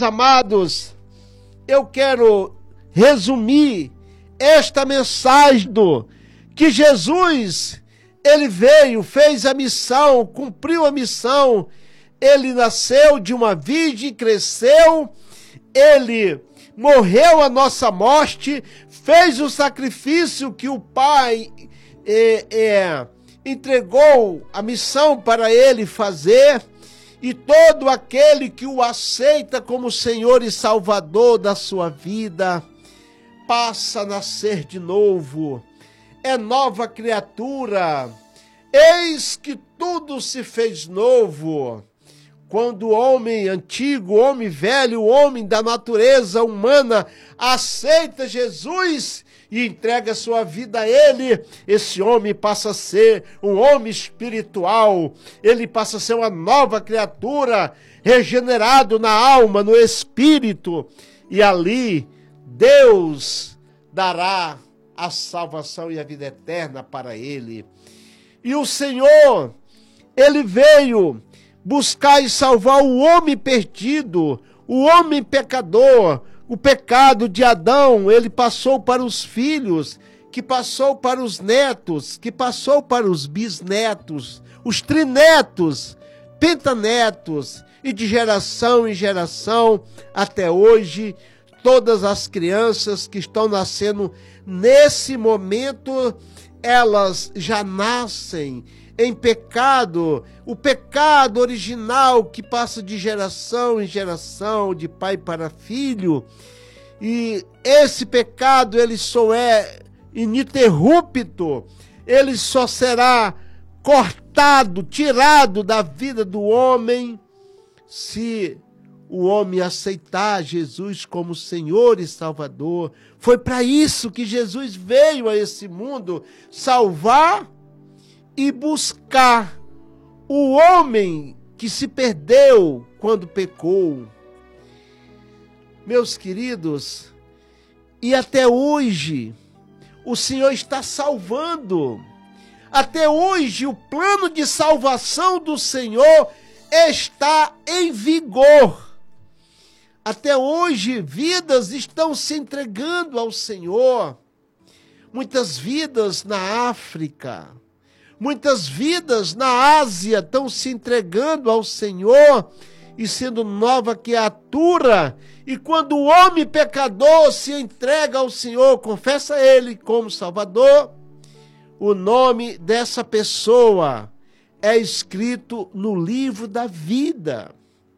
Meus amados, eu quero resumir esta mensagem que Jesus, ele veio, fez a missão, cumpriu a missão, ele nasceu de uma virgem, cresceu, ele morreu a nossa morte, fez o sacrifício que o Pai entregou a missão para ele fazer, e todo aquele que o aceita como Senhor e Salvador da sua vida, passa a nascer de novo, é nova criatura. Eis que tudo se fez novo. Quando o homem antigo, o homem velho, o homem da natureza humana aceita Jesus e entrega sua vida a ele, esse homem passa a ser um homem espiritual, ele passa a ser uma nova criatura, regenerado na alma, no espírito, e ali Deus dará a salvação e a vida eterna para ele. E o Senhor, ele veio buscar e salvar o homem perdido, o homem pecador. O pecado de Adão, ele passou para os filhos, que passou para os netos, que passou para os bisnetos, os trinetos, pentanetos, e de geração em geração, até hoje, todas as crianças que estão nascendo nesse momento, elas já nascem em pecado, o pecado original que passa de geração em geração, de pai para filho, e esse pecado ele só é ininterrupto, ele só será cortado, tirado da vida do homem, se o homem aceitar Jesus como Senhor e Salvador. Foi para isso que Jesus veio a esse mundo, salvar e buscar o homem que se perdeu quando pecou. Meus queridos, e até hoje o Senhor está salvando. Até hoje o plano de salvação do Senhor está em vigor. Até hoje vidas estão se entregando ao Senhor. Muitas vidas na África, muitas vidas na Ásia estão se entregando ao Senhor e sendo nova criatura. E quando o homem pecador se entrega ao Senhor, confessa Ele como Salvador, o nome dessa pessoa é escrito no livro da vida.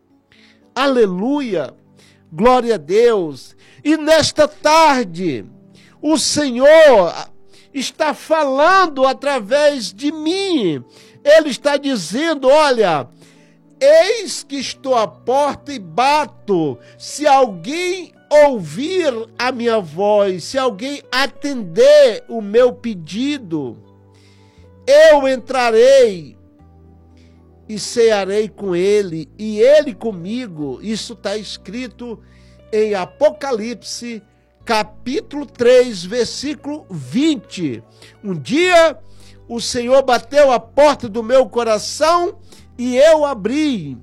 Aleluia! Glória a Deus! E nesta tarde, o Senhor está falando através de mim. Ele está dizendo, olha, eis que estou à porta e bato. Se alguém ouvir a minha voz, se alguém atender o meu pedido, eu entrarei e cearei com ele, e ele comigo. Isso está escrito em Apocalipse, capítulo 3, versículo 20. Um dia o Senhor bateu a porta do meu coração e eu abri.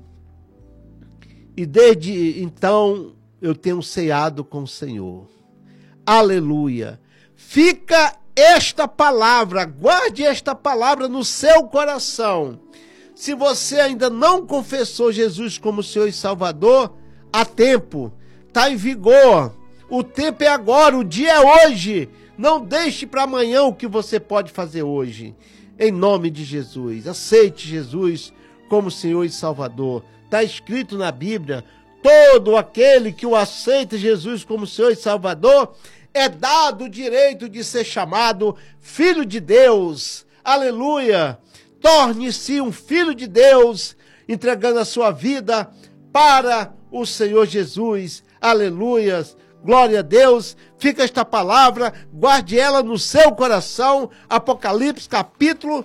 E desde então eu tenho ceado com o Senhor. Aleluia. Fica esta palavra, guarde esta palavra no seu coração. Se você ainda não confessou Jesus como Senhor e Salvador, há tempo, está em vigor. O tempo é agora, o dia é hoje. Não deixe para amanhã o que você pode fazer hoje. Em nome de Jesus, aceite Jesus como Senhor e Salvador. Está escrito na Bíblia, todo aquele que o aceita Jesus como Senhor e Salvador, é dado o direito de ser chamado Filho de Deus. Aleluia! Torne-se um filho de Deus, entregando a sua vida para o Senhor Jesus. Aleluias! Glória a Deus. Fica esta palavra, guarde ela no seu coração. Apocalipse capítulo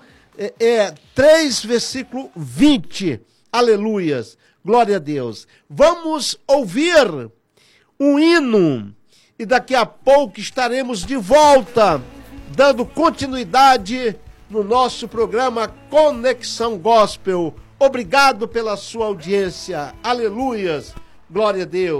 3, versículo 20. Aleluias. Glória a Deus. Vamos ouvir um hino e daqui a pouco estaremos de volta, dando continuidade no nosso programa Conexão Gospel. Obrigado pela sua audiência. Aleluias. Glória a Deus.